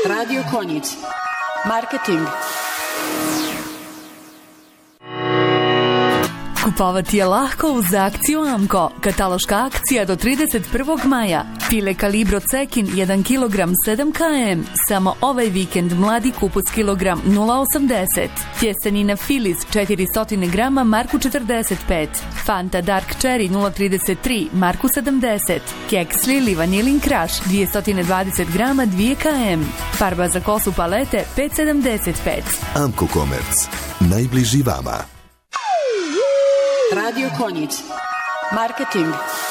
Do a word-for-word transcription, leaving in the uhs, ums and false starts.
Radio Konjic. Marketing. Kupovati je lahko uz akciju Amko. Kataloška akcija do trideset prvog maja. File kalibro cekin jedan kilogram sedam kilograma. Samo ovaj vikend mladi kupus kilogram nula osamdeset. Tjestenina Filiz četiristo grama marku četrdeset pet. Fanta Dark Cherry nula trideset tri marku sedamdeset. Keks Lili Vanilin Crush dvjesto dvadeset grama dva kilograma. Farba za kosu palete pet sedamdeset pet. Amko Komerc. Najbliži vama. Radio Konjic. Marketing.